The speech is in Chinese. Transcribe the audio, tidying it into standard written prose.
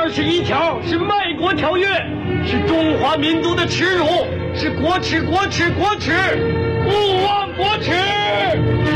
21条是卖国条约，是中华民族的耻辱，是国耻，勿忘国耻。